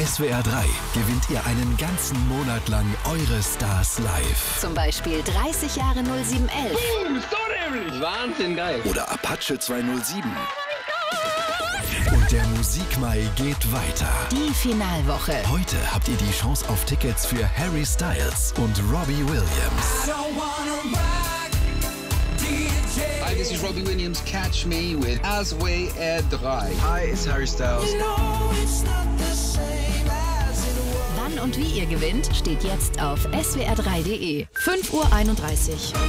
SWR 3 gewinnt ihr einen ganzen Monat lang eure Stars live. Zum Beispiel 30 Jahre 0711. So nämlich. Wahnsinn geil. Oder Apache 207. Und der Musikmai geht weiter. Die Finalwoche. Heute habt ihr die Chance auf Tickets für Harry Styles und Robbie Williams. Hi, this is Robbie Williams. Catch me with SWR 3. Hi, it's Harry Styles. Wann und wie ihr gewinnt, steht jetzt auf swr3.de. 5:31 Uhr.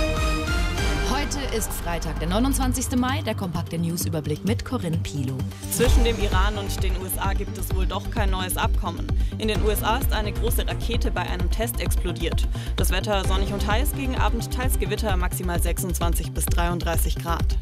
Heute ist Freitag, der 29. Mai, der kompakte Newsüberblick mit Corinne Pilow. Zwischen dem Iran und den USA gibt es wohl doch kein neues Abkommen. In den USA ist eine große Rakete bei einem Test explodiert. Das Wetter sonnig und heiß, gegen Abend teils Gewitter, maximal 26 bis 33 Grad.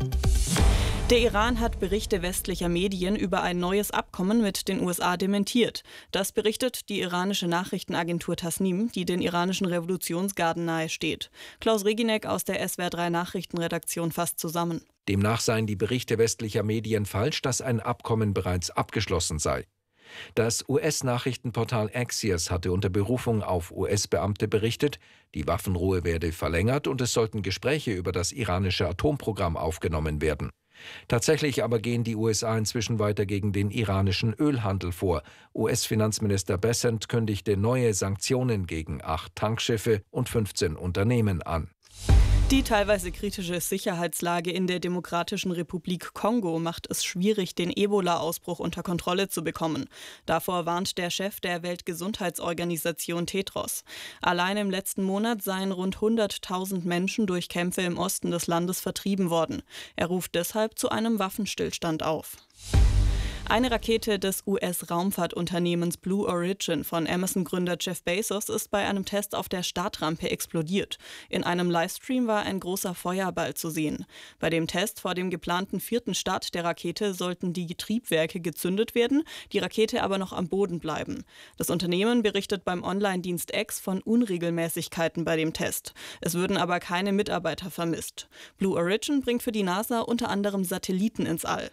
Der Iran hat Berichte westlicher Medien über ein neues Abkommen mit den USA dementiert. Das berichtet die iranische Nachrichtenagentur Tasnim, die den iranischen Revolutionsgarden nahesteht. Klaus Reginek aus der SWR3 Nachrichtenredaktion fasst zusammen. Demnach seien die Berichte westlicher Medien falsch, dass ein Abkommen bereits abgeschlossen sei. Das US-Nachrichtenportal Axios hatte unter Berufung auf US-Beamte berichtet, die Waffenruhe werde verlängert und es sollten Gespräche über das iranische Atomprogramm aufgenommen werden. Tatsächlich aber gehen die USA inzwischen weiter gegen den iranischen Ölhandel vor. US-Finanzminister Bessent kündigte neue Sanktionen gegen 8 Tankschiffe und 15 Unternehmen an. Die teilweise kritische Sicherheitslage in der Demokratischen Republik Kongo macht es schwierig, den Ebola-Ausbruch unter Kontrolle zu bekommen. Davor warnt der Chef der Weltgesundheitsorganisation Tedros. Allein im letzten Monat seien rund 100.000 Menschen durch Kämpfe im Osten des Landes vertrieben worden. Er ruft deshalb zu einem Waffenstillstand auf. Eine Rakete des US-Raumfahrtunternehmens Blue Origin von Amazon-Gründer Jeff Bezos ist bei einem Test auf der Startrampe explodiert. In einem Livestream war ein großer Feuerball zu sehen. Bei dem Test vor dem geplanten 4. Start der Rakete sollten die Triebwerke gezündet werden, die Rakete aber noch am Boden bleiben. Das Unternehmen berichtet beim Online-Dienst X von Unregelmäßigkeiten bei dem Test. Es würden aber keine Mitarbeiter vermisst. Blue Origin bringt für die NASA unter anderem Satelliten ins All.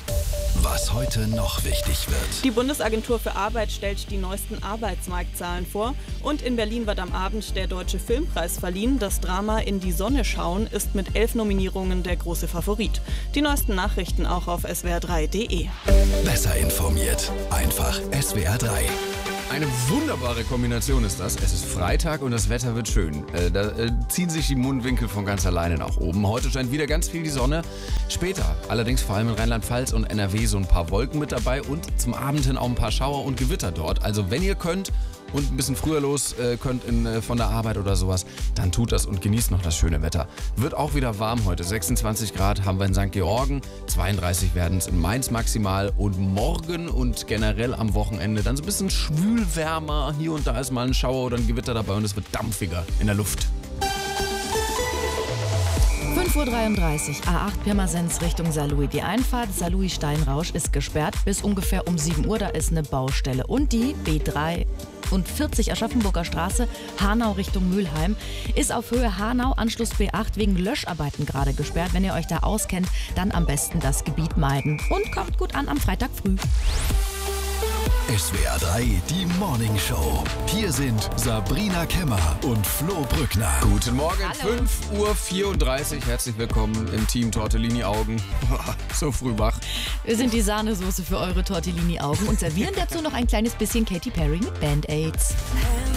Was heute noch wichtig wird. Die Bundesagentur für Arbeit stellt die neuesten Arbeitsmarktzahlen vor und in Berlin wird am Abend der Deutsche Filmpreis verliehen. Das Drama In die Sonne schauen ist mit 11 Nominierungen der große Favorit. Die neuesten Nachrichten auch auf swr3.de. Besser informiert. Einfach SWR 3. Eine wunderbare Kombination ist das. Es ist Freitag und das Wetter wird schön. Da ziehen sich die Mundwinkel von ganz alleine nach oben. Heute scheint wieder ganz viel die Sonne. Später, allerdings vor allem in Rheinland-Pfalz und NRW so ein paar Wolken mit dabei und zum Abend hin auch ein paar Schauer und Gewitter dort. Also wenn ihr könnt und ein bisschen früher los könnt von der Arbeit oder sowas, dann tut das und genießt noch das schöne Wetter. Wird auch wieder warm heute. 26 Grad haben wir in St. Georgen, 32 werden es in Mainz maximal und morgen und generell am Wochenende dann so ein bisschen schwül wärmer. Hier und da ist mal ein Schauer oder ein Gewitter dabei und es wird dampfiger in der Luft. 5:33 Uhr, A8 Pirmasens Richtung Saarlouis. Die Einfahrt Saarlouis-Steinrausch ist gesperrt bis ungefähr um 7 Uhr. Da ist eine Baustelle. Und die B3 und 40 Aschaffenburger Straße, Hanau Richtung Mülheim, ist auf Höhe Hanau, Anschluss B8, wegen Löscharbeiten gerade gesperrt. Wenn ihr euch da auskennt, dann am besten das Gebiet meiden. Und kommt gut an am Freitag früh. SWR 3, die Morning Show. Hier sind Sabrina Kemmer und Flo Brückner. Guten Morgen, Hallo. 5:34 Uhr. Herzlich willkommen im Team Tortellini-Augen. So früh wach. Wir sind die Sahnesoße für eure Tortellini-Augen und servieren dazu noch ein kleines bisschen Katy Perry mit Band-Aids.